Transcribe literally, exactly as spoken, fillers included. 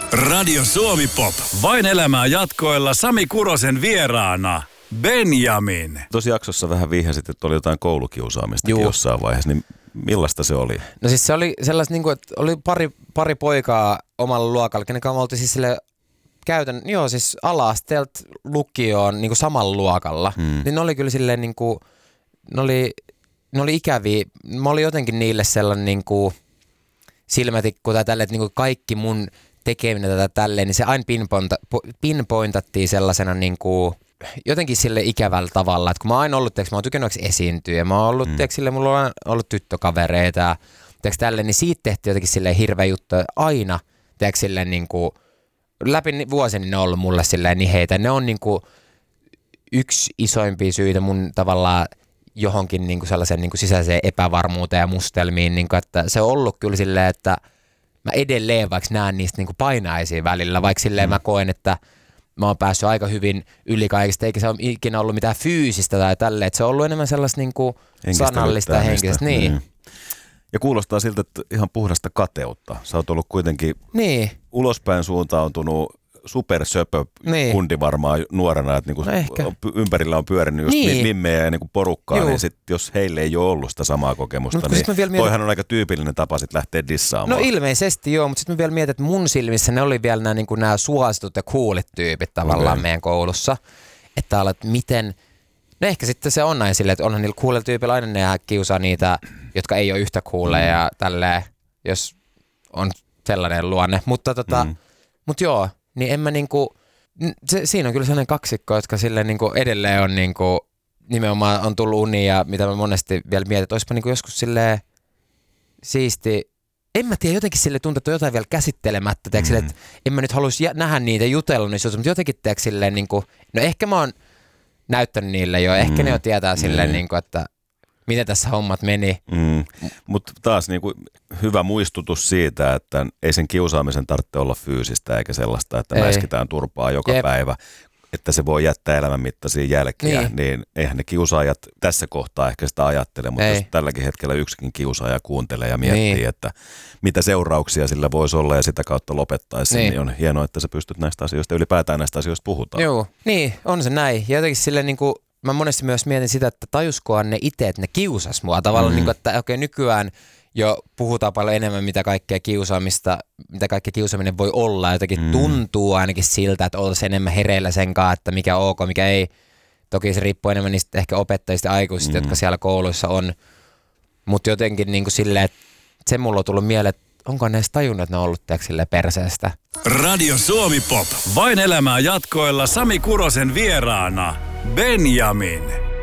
Radio Suomi Pop. Vain elämää jatkoilla Sami Kurosen vieraana. Benjamin. Tuossa jaksossa vähän vihjasit, että oli jotain koulukiusaamistakin Juu. jossain vaiheessa, niin millaista se oli? No siis se oli sellaista, niin kuin, että oli pari, pari poikaa omalla luokalla, kenen kanssa me oltiin siis sille käytän, joo siis ala-asteelta lukioon niin kuin samalla luokalla. Hmm. Niin ne oli kyllä silleen niin kuin, ne oli, ne oli ikäviä. Mä olin jotenkin niille sellainen niin kuin silmätikku tai tälleen, että niin kuin kaikki mun tekeminen tätä tälleen, niin se aina pinpointa, pinpointattiin sellaisena niin kuin jotenkin sille ikävällä tavalla, että kun mä oon aina ollut, teeks, mä oon tykännyt esiintyä ja mä oon ollut, mm. teeks, sille, mulla on ollut tyttökavereita ja teeks, tälleen, niin siitä tehtiin jotenkin silleen hirveä juttu, aina teeks, silleen, niin kuin, läpi vuosien niin ne on ollut mulle silleen niin heitä, ne on niin kuin yksi isoimpia syitä mun tavallaan johonkin niin kuin sellaiseen niin kuin sisäiseen epävarmuuteen ja mustelmiin, niin kuin, että se on ollut kyllä silleen, että mä edelleen vaikka näen niistä niin kuin painaisiin välillä, vaikka silleen mm. mä koen, että mä oon päässyt aika hyvin yli kaikista, eikä se ole ikinä ollut mitään fyysistä tai tälleen, että se on ollut enemmän sellaista niin kuin sanallista ja henkistä. Niin. Mm. Ja kuulostaa siltä, että ihan puhdasta kateutta. Sä oot ollut kuitenkin niin. ulospäin suuntautunut supersöpö niin. kundi varmaan nuorena, että niinku no ympärillä on pyörinyt just niin. mimmejä ja niinku porukkaa, Juu. niin sit, jos heille ei ole ollut sitä samaa kokemusta, no, niin toihan mietin... on aika tyypillinen tapa sit lähteä dissaamaan. No ilmeisesti joo, mutta sitten mä vielä mietin, että mun silmissä ne oli vielä nämä niinku suositut ja coolit tyypit tavallaan okay. meidän koulussa, että olet miten, no ehkä sitten se on näin silleen, että onhan niillä coolilla tyypillä aina ne kiusaa niitä, jotka ei ole yhtä cooleja mm. ja tälleen, jos on sellainen luonne, mutta tota, mm. mut joo, niin en mä niinku, se, siinä on kyllä sellainen kaksikko, jotka silleen niinku edelleen on niinku, nimenomaan on tullut uni ja mitä mä monesti vielä mietin, että olisipa niinku joskus silleen siisti, en mä tiedä, jotenkin sille tuntuu, että on jotain vielä käsittelemättä, teekö, mm-hmm. että en mä nyt haluaisi nähdä niitä jutella niissä, mutta jotenkin teekö silleen niinku, no ehkä mä oon näyttänyt niille jo, ehkä mm-hmm. ne jo tietää silleen mm-hmm. niinku, että miten tässä hommat meni. Mm. Mutta taas niinku hyvä muistutus siitä, että ei sen kiusaamisen tarvitse olla fyysistä eikä sellaista, että mäiskitään turpaa joka Jep. päivä, että se voi jättää elämänmittaisia jälkiä, niin. niin eihän ne kiusaajat tässä kohtaa ehkä sitä ajattele, mutta ei. Jos tälläkin hetkellä yksikin kiusaaja kuuntelee ja miettii, niin. että mitä seurauksia sillä voisi olla ja sitä kautta lopettaisi, niin. niin on hienoa, että sä pystyt näistä asioista, ylipäätään näistä asioista puhutaan. Joo, niin on se näin. Ja jotenkin silleen niin kuin mä monesti myös mietin sitä, että tajuskohan ne itse, että ne kiusas mua tavallaan, mm. niin kuin, että okei okay, nykyään jo puhutaan paljon enemmän, mitä kaikkea kiusaamista, mitä kaikkea kiusaaminen voi olla. Jotenkin mm. tuntuu ainakin siltä, että oltaisiin enemmän hereillä sen kanssa, että mikä on ok, mikä ei. Toki se riippuu enemmän niistä ehkä opettajista ja aikuisista, mm. jotka siellä kouluissa on. Mutta jotenkin niin kuin silleen, että se mulla on tullut mieleen, että onko ne edes tajunnut, että ne on ollut silleen perseestä. Radio Suomi Pop. Vain elämää jatkoilla Sami Kurosen vieraana. Benjamin.